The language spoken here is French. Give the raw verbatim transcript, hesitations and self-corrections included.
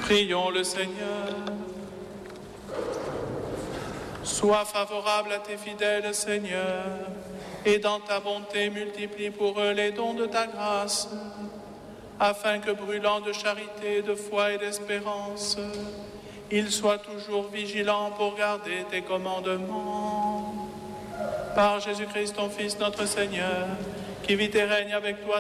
Prions le Seigneur. Sois favorable à tes fidèles, Seigneur, et dans ta bonté multiplie pour eux les dons de ta grâce, afin que, brûlant de charité, de foi et d'espérance, ils soient toujours vigilants pour garder tes commandements. Par Jésus-Christ, ton Fils, notre Seigneur, qui vit et règne avec toi